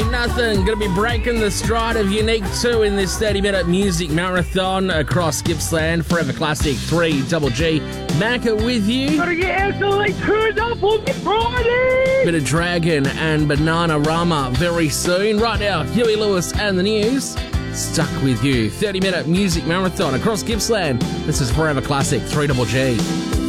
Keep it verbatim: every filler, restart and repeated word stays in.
Ain't Nothing. Gonna be breaking the stride of Unique two in this thirty minute music marathon across Gippsland. Forever Classic three Double G. Macca with you. Gotta get absolutely turned up on this Friday. Bit of Dragon and Bananarama very soon. Right now, Huey Lewis and the News. Stuck with you. thirty minute music marathon across Gippsland. This is Forever Classic three Double G.